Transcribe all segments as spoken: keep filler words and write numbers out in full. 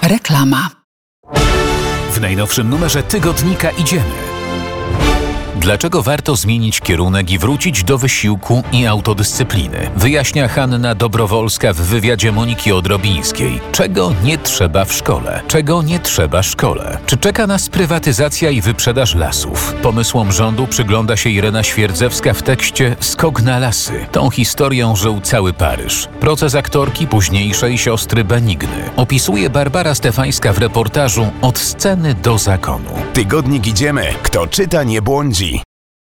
Reklama. W najnowszym numerze tygodnika Idziemy. Dlaczego warto zmienić kierunek i wrócić do wysiłku i autodyscypliny? Wyjaśnia Hanna Dobrowolska w wywiadzie Moniki Odrobińskiej. Czego nie trzeba w szkole? Czego nie trzeba szkole? Czy czeka nas prywatyzacja i wyprzedaż lasów? Pomysłom rządu przygląda się Irena Świerdzewska w tekście Skok na lasy. Tą historią żył cały Paryż. Proces aktorki późniejszej siostry Benigny opisuje Barbara Stefańska w reportażu Od sceny do zakonu. Tygodnik Idziemy. Kto czyta, nie błądzi.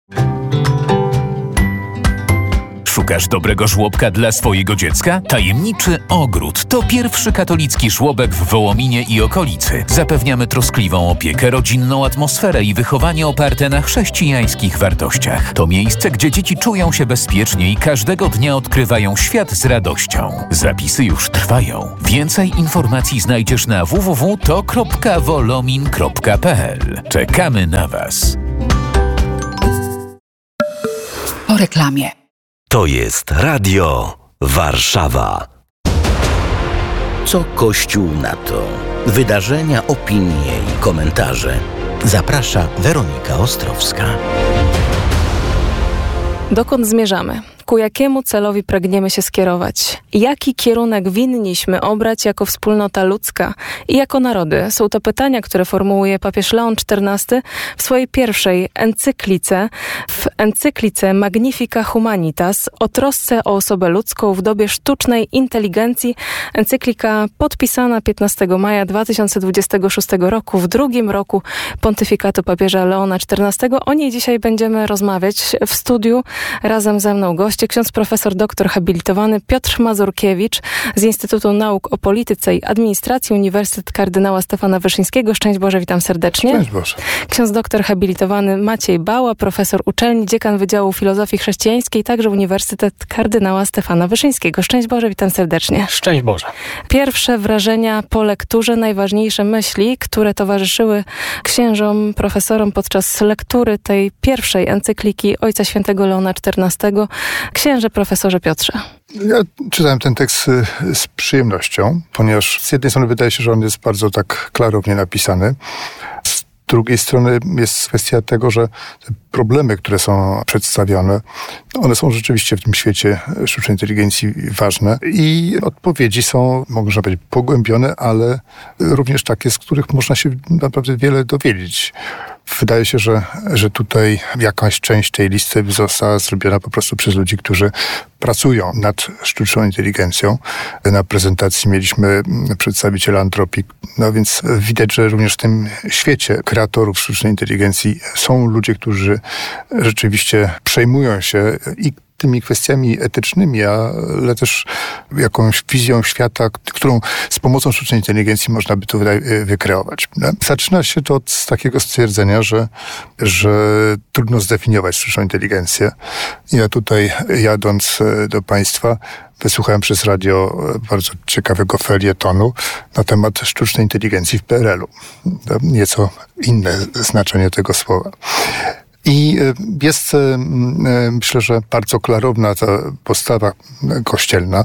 Szukasz dobrego żłobka dla swojego dziecka? Tajemniczy Ogród to pierwszy katolicki żłobek w Wołominie i okolicy. Zapewniamy troskliwą opiekę, rodzinną atmosferę i wychowanie oparte na chrześcijańskich wartościach. To miejsce, gdzie dzieci czują się bezpiecznie i każdego dnia odkrywają świat z radością. Zapisy już trwają. Więcej informacji znajdziesz na w w w kropka to wolomin kropka p l. Czekamy na Was. Po reklamie. To jest Radio Warszawa. Co Kościół na to? Wydarzenia, opinie i komentarze. Zaprasza Weronika Ostrowska. Dokąd zmierzamy? Ku jakiemu celowi pragniemy się skierować? Jaki kierunek winniśmy obrać jako wspólnota ludzka i jako narody? Są to pytania, które formułuje papież Leon czternasty w swojej pierwszej encyklice, w encyklice Magnifica Humanitas o trosce o osobę ludzką w dobie sztucznej inteligencji. Encyklika podpisana piętnastego maja dwa tysiące dwudziestego szóstego roku, w drugim roku pontyfikatu papieża Leona czternastego. O niej dzisiaj będziemy rozmawiać w studiu. Razem ze mną gość ksiądz profesor doktor habilitowany Piotr Mazurkiewicz z Instytutu Nauk o Polityce i Administracji Uniwersytet Kardynała Stefana Wyszyńskiego. Szczęść Boże, witam serdecznie. Szczęść Boże. Ksiądz doktor habilitowany Maciej Bała, profesor uczelni, dziekan Wydziału Filozofii Chrześcijańskiej, także Uniwersytet Kardynała Stefana Wyszyńskiego. Szczęść Boże, witam serdecznie. Szczęść Boże. Pierwsze wrażenia po lekturze, najważniejsze myśli, które towarzyszyły księżom, profesorom podczas lektury tej pierwszej encykliki Ojca Świętego Leona czternastego. Księże profesorze Piotrze. Ja czytałem ten tekst z przyjemnością, ponieważ z jednej strony wydaje się, że on jest bardzo tak klarownie napisany. Z drugiej strony jest kwestia tego, że te problemy, które są przedstawione, one są rzeczywiście w tym świecie sztucznej inteligencji ważne i odpowiedzi są, można powiedzieć, pogłębione, ale również takie, z których można się naprawdę wiele dowiedzieć. Wydaje się, że, że tutaj jakaś część tej listy została zrobiona po prostu przez ludzi, którzy pracują nad sztuczną inteligencją. Na prezentacji mieliśmy przedstawiciela Antropii, no więc widać, że również w tym świecie kreatorów sztucznej inteligencji są ludzie, którzy rzeczywiście przejmują się i tymi kwestiami etycznymi, ale też jakąś wizją świata, którą z pomocą sztucznej inteligencji można by tutaj wykreować. Zaczyna się to od takiego stwierdzenia, że, że trudno zdefiniować sztuczną inteligencję. Ja tutaj, jadąc do Państwa, wysłuchałem przez radio bardzo ciekawego felietonu na temat sztucznej inteligencji w P R L u. Nieco inne znaczenie tego słowa. I jest, myślę, że bardzo klarowna ta postawa kościelna,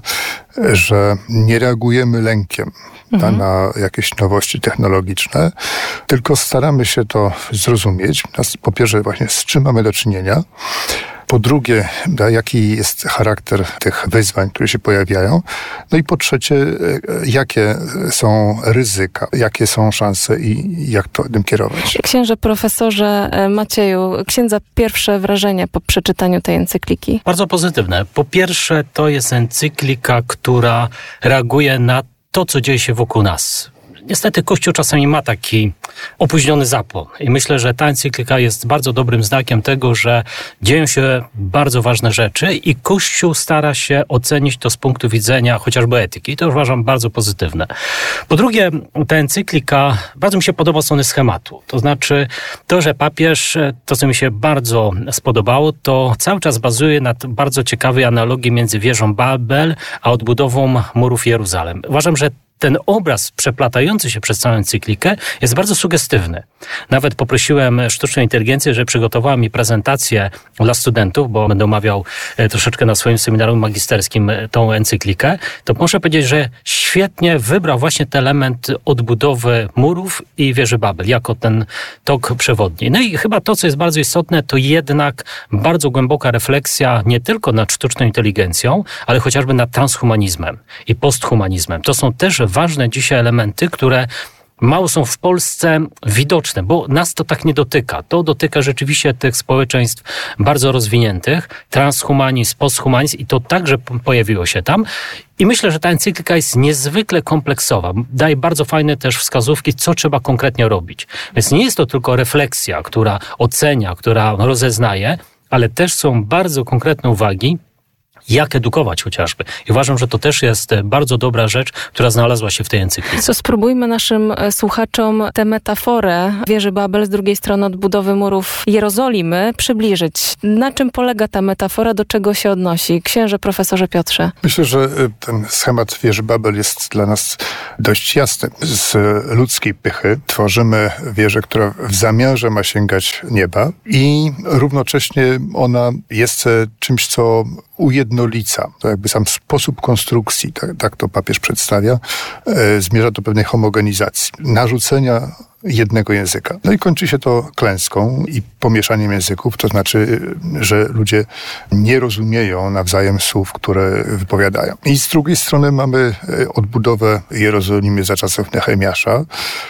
że nie reagujemy lękiem mhm. na jakieś nowości technologiczne, tylko staramy się to zrozumieć. Po pierwsze właśnie z czym mamy do czynienia, po drugie, jaki jest charakter tych wyzwań, które się pojawiają. No i po trzecie, jakie są ryzyka, jakie są szanse i jak to tym kierować. Księże profesorze Macieju, księdza pierwsze wrażenia po przeczytaniu tej encykliki? Bardzo pozytywne. Po pierwsze, to jest encyklika, która reaguje na to, co dzieje się wokół nas. Niestety Kościół czasami ma taki opóźniony zapłon i myślę, że ta encyklika jest bardzo dobrym znakiem tego, że dzieją się bardzo ważne rzeczy i Kościół stara się ocenić to z punktu widzenia chociażby etyki. I to uważam bardzo pozytywne. Po drugie, ta encyklika, bardzo mi się podoba od strony schematu. To znaczy to, że papież, to co mi się bardzo spodobało, to cały czas bazuje na bardzo ciekawej analogii między wieżą Babel a odbudową murów Jeruzalem. Uważam, że ten obraz przeplatający się przez całą encyklikę jest bardzo sugestywny. Nawet poprosiłem sztuczną inteligencję, że przygotowała mi prezentację dla studentów, bo będę omawiał troszeczkę na swoim seminarium magisterskim tą encyklikę. To muszę powiedzieć, że świetnie wybrał właśnie ten element odbudowy murów i wieży Babel jako ten tok przewodni. No i chyba to, co jest bardzo istotne, to jednak bardzo głęboka refleksja nie tylko nad sztuczną inteligencją, ale chociażby nad transhumanizmem i posthumanizmem. To są też ważne dzisiaj elementy, które mało są w Polsce widoczne, bo nas to tak nie dotyka. To dotyka rzeczywiście tych społeczeństw bardzo rozwiniętych, transhumanizm, posthumanizm i to także pojawiło się tam. I myślę, że ta encyklika jest niezwykle kompleksowa. Daje bardzo fajne też wskazówki, co trzeba konkretnie robić. Więc nie jest to tylko refleksja, która ocenia, która rozeznaje, ale też są bardzo konkretne uwagi, jak edukować chociażby. I uważam, że to też jest bardzo dobra rzecz, która znalazła się w tej encyklice. To spróbujmy naszym słuchaczom tę metaforę wieży Babel z drugiej strony odbudowy murów Jerozolimy przybliżyć. Na czym polega ta metafora, do czego się odnosi? Księże profesorze Piotrze. Myślę, że ten schemat wieży Babel jest dla nas dość jasny. Z ludzkiej pychy tworzymy wieżę, która w zamiarze ma sięgać nieba i równocześnie ona jest czymś, co ujednolica. To jakby sam sposób konstrukcji, tak, tak to papież przedstawia, e, zmierza do pewnej homogenizacji, narzucenia jednego języka. No i kończy się to klęską i pomieszaniem języków, to znaczy, że ludzie nie rozumieją nawzajem słów, które wypowiadają. I z drugiej strony mamy odbudowę Jerozolimy za czasów Nehemiasza,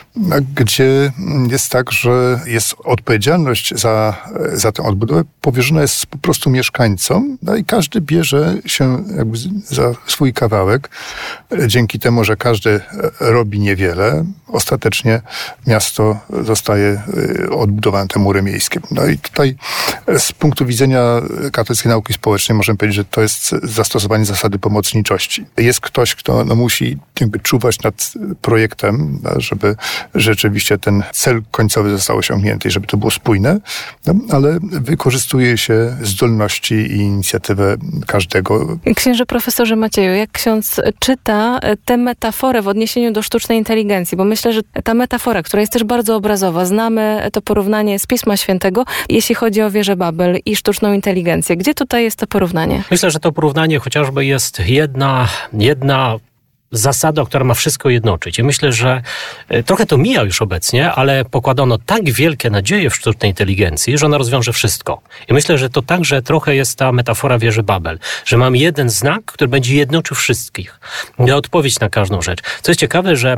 gdzie jest tak, że jest odpowiedzialność za, za tę odbudowę powierzona jest po prostu mieszkańcom, no i każdy bierze się jakby za swój kawałek. Dzięki temu, że każdy robi niewiele, ostatecznie miasto zostaje odbudowane, te mury miejskie. No i tutaj z punktu widzenia katolickiej nauki społecznej możemy powiedzieć, że to jest zastosowanie zasady pomocniczości. Jest ktoś, kto no, musi jakby czuwać nad projektem, żeby rzeczywiście ten cel końcowy został osiągnięty i żeby to było spójne, no, ale wykorzystuje się zdolności i inicjatywę każdego. Księże profesorze Macieju, jak ksiądz czyta tę metaforę w odniesieniu do sztucznej inteligencji, bo myślę, że ta metafora, która jest też bardzo obrazowa, znamy to porównanie z Pisma Świętego, jeśli chodzi o wieżę Babel i sztuczną inteligencję. Gdzie tutaj jest to porównanie? Myślę, że to porównanie chociażby jest jedna, jedna zasada, która ma wszystko jednoczyć. I myślę, że trochę to mija już obecnie, ale pokładano tak wielkie nadzieje w sztucznej inteligencji, że ona rozwiąże wszystko. I myślę, że to także trochę jest ta metafora wieży Babel, że mam jeden znak, który będzie jednoczył wszystkich. Da odpowiedź na każdą rzecz. Co jest ciekawe, że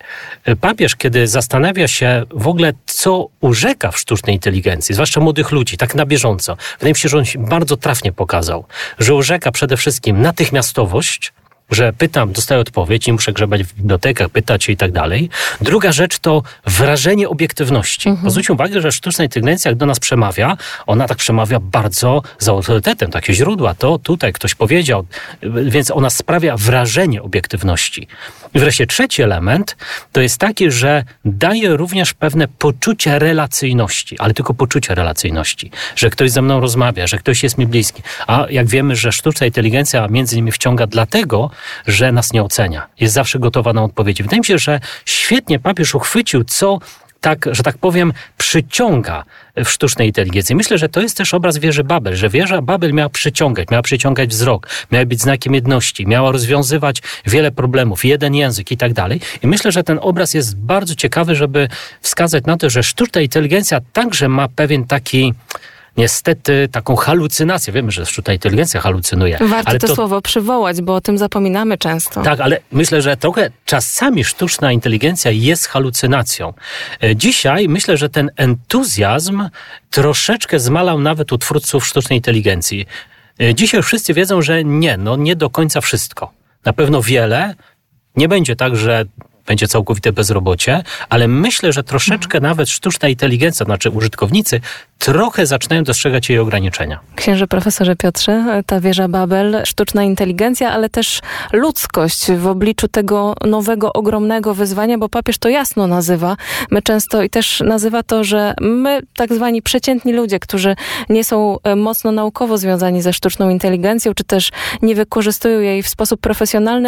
papież, kiedy zastanawia się w ogóle, co urzeka w sztucznej inteligencji, zwłaszcza młodych ludzi, tak na bieżąco, wydaje mi się, że on bardzo trafnie pokazał, że urzeka przede wszystkim natychmiastowość, że pytam, dostaję odpowiedź, nie muszę grzebać w bibliotekach, pytać i tak dalej. Druga rzecz to wrażenie obiektywności. Mhm. Zwróćcie uwagę, że sztuczna inteligencja, jak do nas przemawia, ona tak przemawia bardzo z autorytetem. Takie źródła, to tutaj ktoś powiedział, więc ona sprawia wrażenie obiektywności. I wreszcie trzeci element to jest taki, że daje również pewne poczucie relacyjności, ale tylko poczucie relacyjności, że ktoś ze mną rozmawia, że ktoś jest mi bliski. A jak wiemy, że sztuczna inteligencja między innymi wciąga dlatego, że nas nie ocenia. Jest zawsze gotowa na odpowiedzi. Wydaje mi się, że świetnie papież uchwycił, co tak, że tak powiem, przyciąga w sztucznej inteligencji. Myślę, że to jest też obraz wieży Babel, że wieża Babel miała przyciągać, miała przyciągać wzrok, miała być znakiem jedności, miała rozwiązywać wiele problemów, jeden język i tak dalej. I myślę, że ten obraz jest bardzo ciekawy, żeby wskazać na to, że sztuczna inteligencja także ma pewien taki niestety taką halucynację. Wiemy, że sztuczna inteligencja halucynuje. Warto ale to, to słowo przywołać, bo o tym zapominamy często. Tak, ale myślę, że trochę czasami sztuczna inteligencja jest halucynacją. Dzisiaj myślę, że ten entuzjazm troszeczkę zmalał nawet u twórców sztucznej inteligencji. Dzisiaj już wszyscy wiedzą, że nie, no nie do końca wszystko. Na pewno wiele. Nie będzie tak, że będzie całkowite bezrobocie, ale myślę, że troszeczkę nawet sztuczna inteligencja, znaczy użytkownicy, trochę zaczynają dostrzegać jej ograniczenia. Księże profesorze Piotrze, ta wieża Babel, sztuczna inteligencja, ale też ludzkość w obliczu tego nowego, ogromnego wyzwania, bo papież to jasno nazywa. My często i też nazywa to, że my, tak zwani przeciętni ludzie, którzy nie są mocno naukowo związani ze sztuczną inteligencją, czy też nie wykorzystują jej w sposób profesjonalny,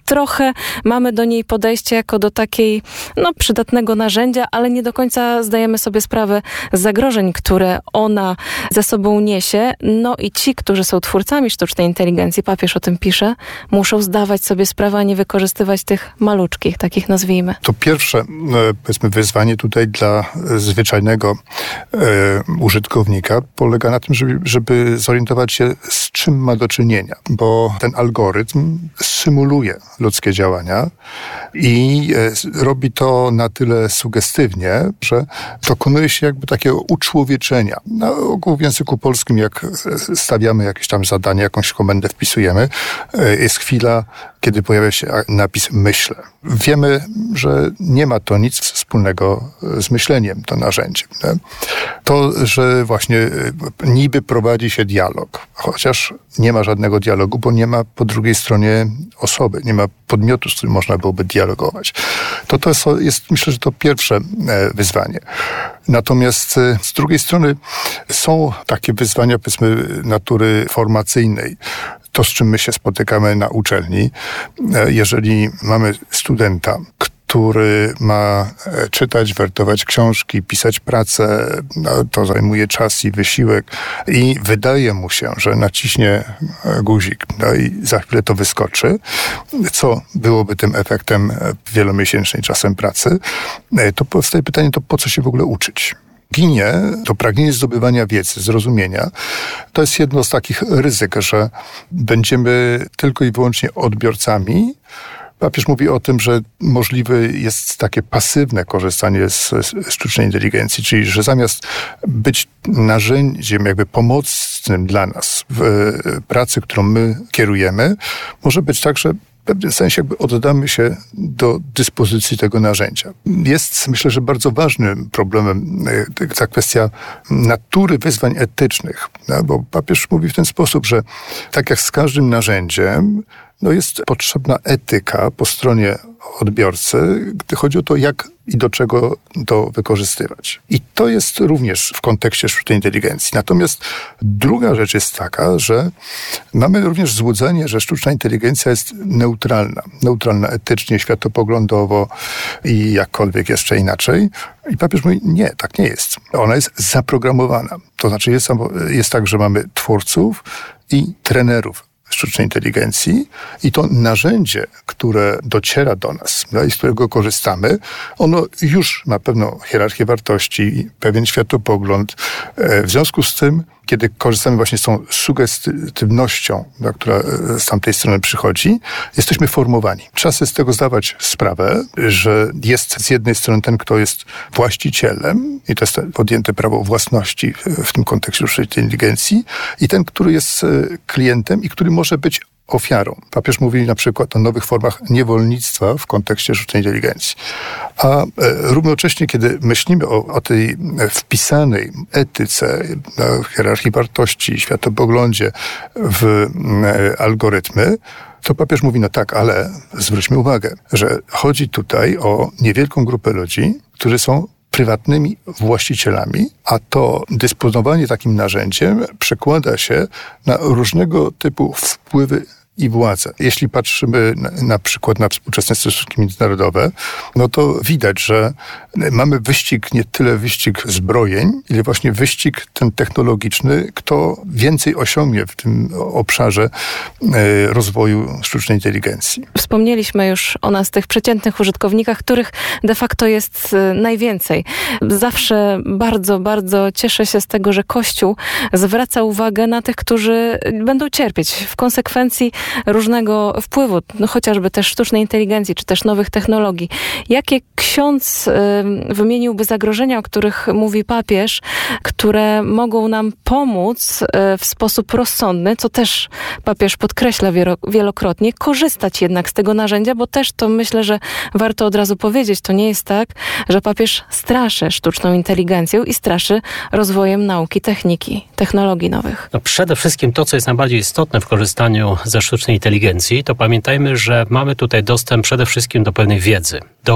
trochę mamy do niej podejście jako do takiej, no, przydatnego narzędzia, ale nie do końca zdajemy sobie sprawę z zagrożeń, które ona ze sobą niesie. No i ci, którzy są twórcami sztucznej inteligencji, papież o tym pisze, muszą zdawać sobie sprawę, a nie wykorzystywać tych maluczkich, takich nazwijmy. To pierwsze, powiedzmy, wyzwanie tutaj dla zwyczajnego e, użytkownika polega na tym, żeby, żeby zorientować się, z czym ma do czynienia, bo ten algorytm symuluje ludzkie działania i e, robi to na tyle sugestywnie, że dokonuje się jakby takiego uczłowieczenia. Na ogół w języku polskim, jak stawiamy jakieś tam zadanie, jakąś komendę wpisujemy, e, jest chwila, kiedy pojawia się napis myślę. Wiemy, że nie ma to nic wspólnego z myśleniem, to narzędzie. Nie? To, że właśnie niby prowadzi się dialog, chociaż nie ma żadnego dialogu, bo nie ma po drugiej stronie osoby, nie ma podmiotu, z którym można byłoby dialogować. To, to jest, myślę, że to pierwsze wyzwanie. Natomiast z drugiej strony są takie wyzwania, powiedzmy, natury formacyjnej. To, z czym my się spotykamy na uczelni, jeżeli mamy studenta, który ma czytać, wertować książki, pisać pracę, no, to zajmuje czas i wysiłek i wydaje mu się, że naciśnie guzik, no i za chwilę to wyskoczy, co byłoby tym efektem wielomiesięcznej czasem pracy, to powstaje pytanie, to po co się w ogóle uczyć? Ginie to pragnienie zdobywania wiedzy, zrozumienia. To jest jedno z takich ryzyk, że będziemy tylko i wyłącznie odbiorcami. Papież mówi o tym, że możliwe jest takie pasywne korzystanie z, z sztucznej inteligencji, czyli że zamiast być narzędziem jakby pomocnym dla nas w pracy, którą my kierujemy, może być tak, że w pewnym sensie jakby oddamy się do dyspozycji tego narzędzia. Jest, myślę, że bardzo ważnym problemem ta kwestia natury wyzwań etycznych, no, bo papież mówi w ten sposób, że tak jak z każdym narzędziem, no jest potrzebna etyka po stronie odbiorcy, gdy chodzi o to, jak i do czego to wykorzystywać. I to jest również w kontekście sztucznej inteligencji. Natomiast druga rzecz jest taka, że mamy również złudzenie, że sztuczna inteligencja jest neutralna. Neutralna etycznie, światopoglądowo i jakkolwiek jeszcze inaczej. I papież mówi, nie, tak nie jest. Ona jest zaprogramowana. To znaczy jest, jest tak, że mamy twórców i trenerów sztucznej inteligencji i to narzędzie, które dociera do nas, no, i z którego korzystamy, ono już ma pewną hierarchię wartości, pewien światopogląd. W związku z tym, kiedy korzystamy właśnie z tą sugestywnością, no, która z tamtej strony przychodzi, jesteśmy formowani. Trzeba sobie z tego zdawać sprawę, że jest z jednej strony ten, kto jest właścicielem i to jest podjęte prawo własności w tym kontekście sztucznej inteligencji i ten, który jest klientem i który może być ofiarą. Papież mówi na przykład o nowych formach niewolnictwa w kontekście sztucznej inteligencji. A e, równocześnie, kiedy myślimy o, o tej wpisanej etyce, na hierarchii wartości, światopoglądzie w e, algorytmy, to papież mówi, no tak, ale zwróćmy uwagę, że chodzi tutaj o niewielką grupę ludzi, którzy są prywatnymi właścicielami, a to dysponowanie takim narzędziem przekłada się na różnego typu wpływy i władzę. Jeśli patrzymy na, na przykład na współczesne stosunki międzynarodowe, no to widać, że mamy wyścig, nie tyle wyścig zbrojeń, ile właśnie wyścig ten technologiczny, kto więcej osiągnie w tym obszarze e, rozwoju sztucznej inteligencji. Wspomnieliśmy już o nas, tych przeciętnych użytkownikach, których de facto jest najwięcej. Zawsze bardzo, bardzo cieszę się z tego, że Kościół zwraca uwagę na tych, którzy będą cierpieć w konsekwencji różnego wpływu, no chociażby też sztucznej inteligencji, czy też nowych technologii. Jakie ksiądz y, wymieniłby zagrożenia, o których mówi papież, które mogą nam pomóc y, w sposób rozsądny, co też papież podkreśla wielokrotnie, korzystać jednak z tego narzędzia, bo też to myślę, że warto od razu powiedzieć, to nie jest tak, że papież straszy sztuczną inteligencją i straszy rozwojem nauki, techniki, technologii nowych. No przede wszystkim to, co jest najbardziej istotne w korzystaniu ze sztucznej inteligencji, to pamiętajmy, że mamy tutaj dostęp przede wszystkim do pewnej wiedzy, do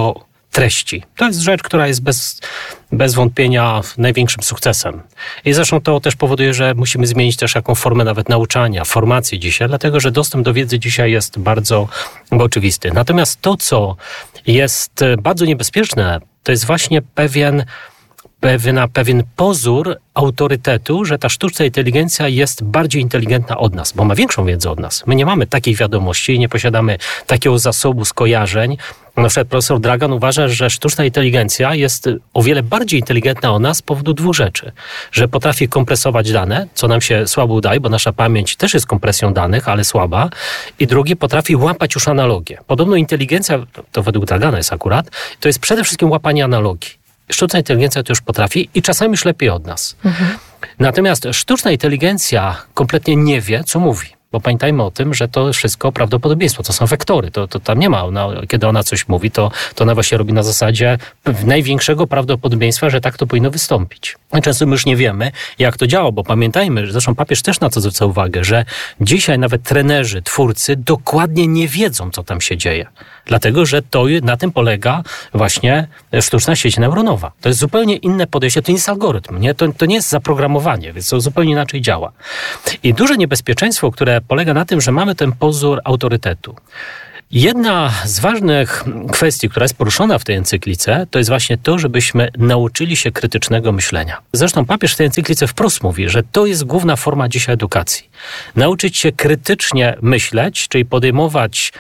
treści. To jest rzecz, która jest bez, bez wątpienia największym sukcesem. I zresztą to też powoduje, że musimy zmienić też jaką formę nawet nauczania, formacji dzisiaj, dlatego że dostęp do wiedzy dzisiaj jest bardzo oczywisty. Natomiast to, co jest bardzo niebezpieczne, to jest właśnie pewien Pewien, pewien pozór autorytetu, że ta sztuczna inteligencja jest bardziej inteligentna od nas, bo ma większą wiedzę od nas. My nie mamy takiej wiadomości i nie posiadamy takiego zasobu skojarzeń. Na przykład profesor Dragan uważa, że sztuczna inteligencja jest o wiele bardziej inteligentna od nas z powodu dwóch rzeczy. Że potrafi kompresować dane, co nam się słabo udaje, bo nasza pamięć też jest kompresją danych, ale słaba. I drugie, potrafi łapać już analogię. Podobno inteligencja, to według Dragana jest akurat, to jest przede wszystkim łapanie analogii. Sztuczna inteligencja to już potrafi i czasami już lepiej od nas. Mhm. Natomiast sztuczna inteligencja kompletnie nie wie, co mówi. Bo pamiętajmy o tym, że to wszystko prawdopodobieństwo, to są wektory, to, to tam nie ma, ona, kiedy ona coś mówi, to, to ona właśnie robi na zasadzie największego prawdopodobieństwa, że tak to powinno wystąpić. I często my już nie wiemy, jak to działa, bo pamiętajmy, że zresztą papież też na to zwraca uwagę, że dzisiaj nawet trenerzy, twórcy dokładnie nie wiedzą, co tam się dzieje. Dlatego, że to na tym polega właśnie sztuczna sieć neuronowa. To jest zupełnie inne podejście, to nie jest algorytm, nie? To, to nie jest zaprogramowanie, więc to zupełnie inaczej działa. I duże niebezpieczeństwo, które polega na tym, że mamy ten pozór autorytetu. Jedna z ważnych kwestii, która jest poruszona w tej encyklice, to jest właśnie to, żebyśmy nauczyli się krytycznego myślenia. Zresztą papież w tej encyklice wprost mówi, że to jest główna forma dzisiaj edukacji. Nauczyć się krytycznie myśleć, czyli podejmować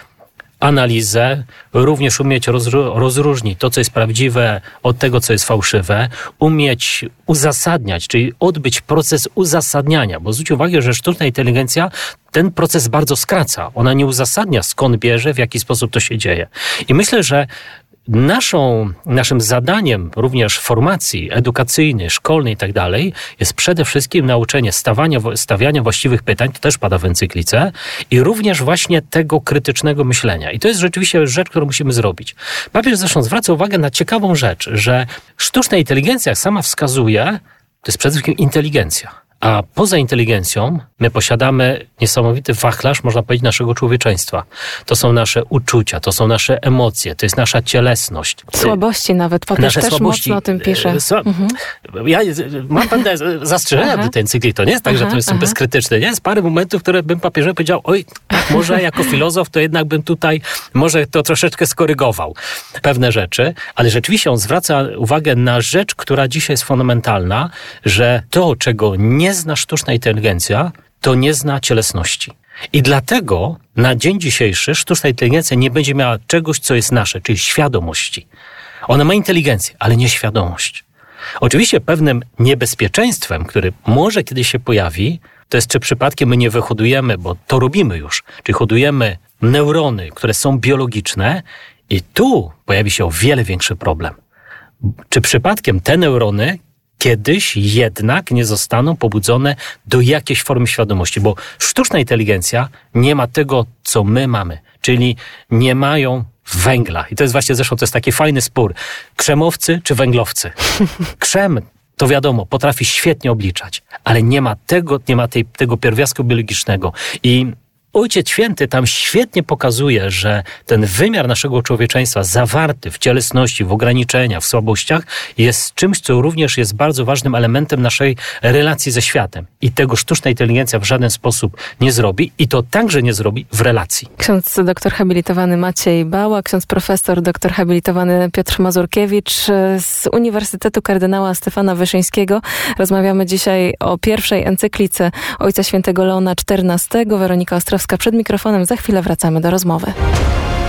analizę, również umieć rozru- rozróżnić to, co jest prawdziwe od tego, co jest fałszywe, umieć uzasadniać, czyli odbyć proces uzasadniania, bo zwróć uwagę, że sztuczna inteligencja ten proces bardzo skraca. Ona nie uzasadnia, skąd bierze, w jaki sposób to się dzieje. I myślę, że Naszą, naszym zadaniem również formacji edukacyjnej, szkolnej i tak dalej jest przede wszystkim nauczenie stawania, stawiania właściwych pytań, to też pada w encyklice, i również właśnie tego krytycznego myślenia. I to jest rzeczywiście rzecz, którą musimy zrobić. Papież zresztą zwraca uwagę na ciekawą rzecz, że sztuczna inteligencja, jak sama wskazuje, to jest przede wszystkim inteligencja. A poza inteligencją my posiadamy niesamowity wachlarz, można powiedzieć, naszego człowieczeństwa. To są nasze uczucia, to są nasze emocje, to jest nasza cielesność. Słabości nawet, papież nasze też słabości. mocno o tym pisze. Sła... Mhm. Ja mam pewne zastrzeżenia do tej encykli. To nie jest tak, aha, że to jest bezkrytyczne. Nie jest parę momentów, które bym papieżowi powiedział, oj, tak, może jako filozof to jednak bym tutaj może to troszeczkę skorygował pewne rzeczy, ale rzeczywiście on zwraca uwagę na rzecz, która dzisiaj jest fundamentalna, że to, czego nie zna sztuczna inteligencja, to nie zna cielesności. I dlatego na dzień dzisiejszy sztuczna inteligencja nie będzie miała czegoś, co jest nasze, czyli świadomości. Ona ma inteligencję, ale nie świadomość. Oczywiście pewnym niebezpieczeństwem, który może kiedyś się pojawi, to jest, czy przypadkiem my nie wyhodujemy, bo to robimy już, czyli hodujemy neurony, które są biologiczne, i tu pojawi się o wiele większy problem. Czy przypadkiem te neurony kiedyś jednak nie zostaną pobudzone do jakiejś formy świadomości, bo sztuczna inteligencja nie ma tego, co my mamy, czyli nie mają węgla. I to jest właśnie zresztą to jest taki fajny spór. Krzemowcy czy węglowcy? Krzem, to wiadomo, potrafi świetnie obliczać, ale nie ma tego, nie ma tej, tego pierwiastku biologicznego. I Ojciec Święty tam świetnie pokazuje, że ten wymiar naszego człowieczeństwa zawarty w cielesności, w ograniczeniach, w słabościach jest czymś, co również jest bardzo ważnym elementem naszej relacji ze światem. I tego sztuczna inteligencja w żaden sposób nie zrobi i to także nie zrobi w relacji. Ksiądz doktor habilitowany Maciej Bała, ksiądz profesor doktor habilitowany Piotr Mazurkiewicz z Uniwersytetu Kardynała Stefana Wyszyńskiego. Rozmawiamy dzisiaj o pierwszej encyklice Ojca Świętego Leona czternastego. Weronika Ostrowska przed mikrofonem. Za chwilę wracamy do rozmowy.